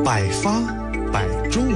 百发百中。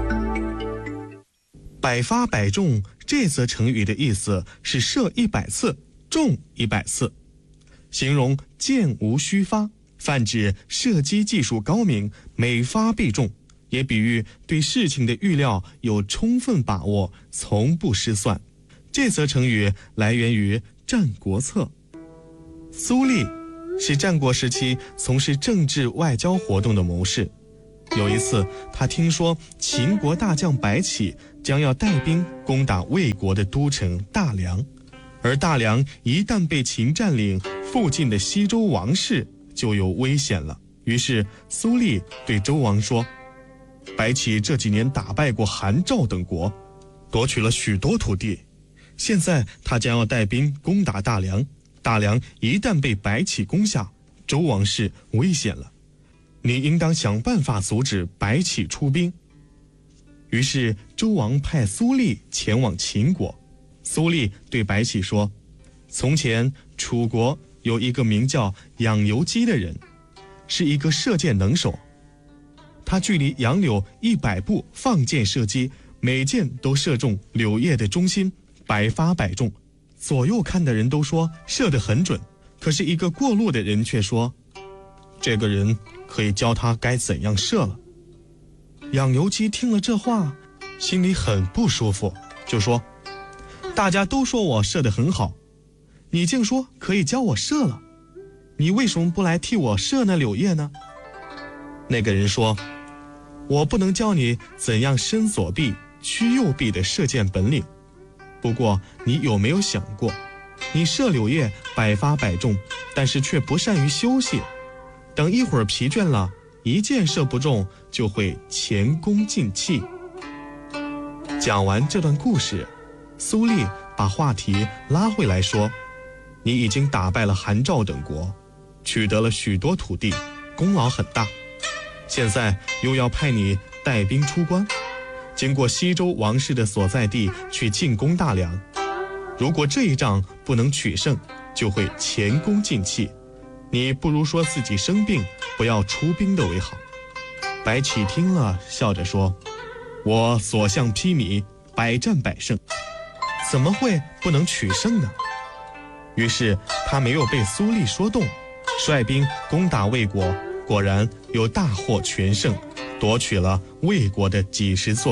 百发百中这则成语的意思是射100次，中100次，形容箭无虚发，泛指射击技术高明，每发必中，也比喻对事情的预料有充分把握，从不失算。这则成语来源于《战国策》。苏厉是战国时期从事政治外交活动的谋士。有一次，他听说秦国大将白起将要带兵攻打魏国的都城大梁，而大梁一旦被秦占领，附近的西周王室就有危险了。于是苏厉对周王说，白起这几年打败过韩赵等国，夺取了许多土地，现在他将要带兵攻打大梁，大梁一旦被白起攻下，周王室危险了，你应当想办法阻止白起出兵。于是周王派苏厉前往秦国。苏厉对白起说，从前楚国有一个名叫养由基的人，是一个射箭能手，他距离杨柳100步放箭射击，每箭都射中柳叶的中心，百发百中。左右看的人都说射得很准，可是一个过路的人却说，这个人可以教他该怎样射了。养由基听了这话，心里很不舒服，就说，大家都说我射得很好，你竟说可以教我射了，你为什么不来替我射那柳叶呢？那个人说，我不能教你怎样伸左臂屈右臂的射箭本领，不过你有没有想过，你射柳叶百发百中，但是却不善于休息，等一会儿疲倦了，一箭射不中，就会前功尽弃。讲完这段故事，苏厉把话题拉回来说，你已经打败了韩赵等国，取得了许多土地，功劳很大，现在又要派你带兵出关，经过西周王室的所在地去进攻大梁，如果这一仗不能取胜，就会前功尽弃，你不如说自己生病，不要出兵的为好。白起听了，笑着说，我所向披靡，百战百胜，怎么会不能取胜呢？于是他没有被苏厉说动，率兵攻打魏国，果然有大获全胜，夺取了魏国的几十座